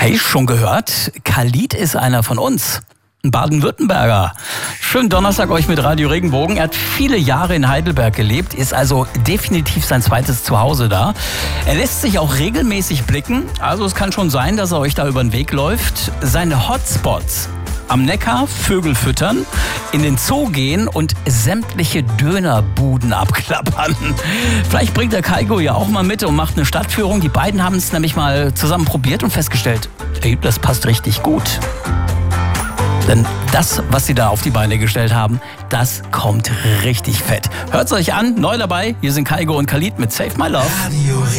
Hey, schon gehört? Khalid ist einer von uns. Ein Baden-Württemberger. Schönen Donnerstag euch mit Radio Regenbogen. Er hat viele Jahre in Heidelberg gelebt, ist also definitiv sein zweites Zuhause da. Er lässt sich auch regelmäßig blicken, also es kann schon sein, dass er euch da über den Weg läuft. Seine Hotspots: am Neckar Vögel füttern, in den Zoo gehen und sämtliche Dönerbuden abklappern. Vielleicht bringt der Kaigo ja auch mal mit und macht eine Stadtführung. Die beiden haben es nämlich mal zusammen probiert und festgestellt, ey, das passt richtig gut. Denn das, was sie da auf die Beine gestellt haben, das kommt richtig fett. Hört's euch an, neu dabei. Hier sind Kaigo und Khalid mit Save My Love.